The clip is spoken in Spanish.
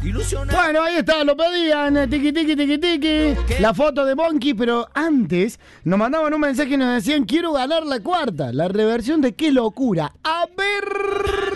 Bueno, ahí está, lo pedían, tiki tiki tiki tiki, la foto de Monkey, pero antes nos mandaban un mensaje y nos decían, quiero ganar la cuarta, la reversión de Qué Locura. A ver...